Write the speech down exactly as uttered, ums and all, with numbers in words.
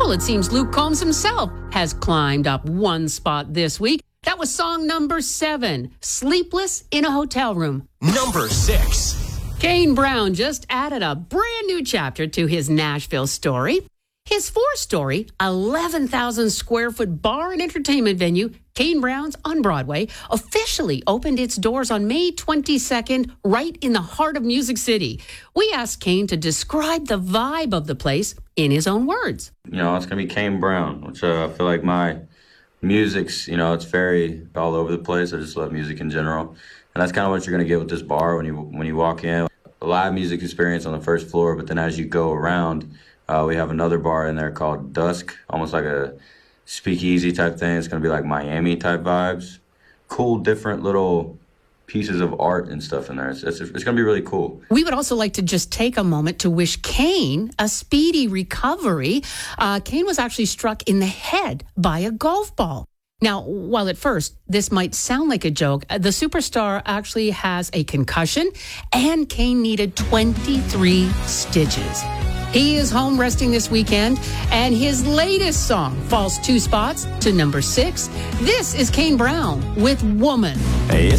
Well, it seems Luke Combs himself has climbed up one spot this week. That was song number seven, Sleepless in a Hotel Room. Number six. Kane Brown just added a brand new chapter to his Nashville story. His four-story, eleven thousand square foot bar and entertainment venue, Kane Brown's on Broadway, officially opened its doors on May twenty-second, right in the heart of Music City. We asked Kane to describe the vibe of the place in his own words. You know, it's going to be Kane Brown, which uh, I feel like my music's, you know, it's very all over the place. I just love music in general. And that's kind of what you're going to get with this bar when you when you walk in. A live music experience on the first floor, but then as you go around, uh, we have another bar in there called Dusk, almost like a speakeasy type thing. It's going to be like Miami type vibes. Cool, different little pieces of art and stuff in there. It's, it's, it's going to be really cool. We would also like to just take a moment to wish Kane a speedy recovery. Uh, Kane was actually struck in the head by a golf ball. Now, while at first this might sound like a joke, the superstar actually has a concussion, and Kane needed twenty-three stitches. He is home resting this weekend, and his latest song falls two spots to number six. This is Kane Brown with Woman. Hey,